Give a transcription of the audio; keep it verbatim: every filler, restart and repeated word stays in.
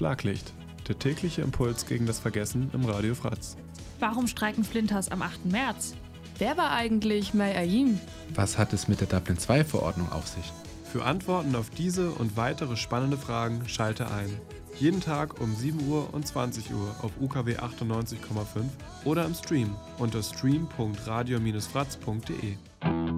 Schlaglicht, der tägliche Impuls gegen das Vergessen im Radio Fratz. Warum streiken Flinters am achten März? Wer war eigentlich May Ayim? Was hat es mit der Dublin zwei Verordnung auf sich? Für Antworten auf diese und weitere spannende Fragen schalte ein. Jeden Tag um sieben Uhr und zwanzig Uhr auf U K W achtundneunzig Komma fünf oder im Stream unter stream punkt radio Bindestrich fratz punkt de.